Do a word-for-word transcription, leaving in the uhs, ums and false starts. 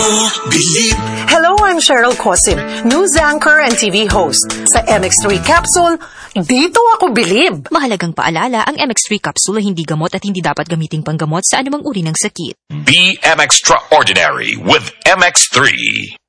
Bilib. Hello, I'm Cheryl Cosim, news anchor and T V host. Sa M X three Capsule, dito ako bilib. Mahalagang paalala, ang M X three capsule ay hindi gamot at hindi dapat gamiting panggamot sa anumang uri ng sakit. Be M Extraordinary with M X three.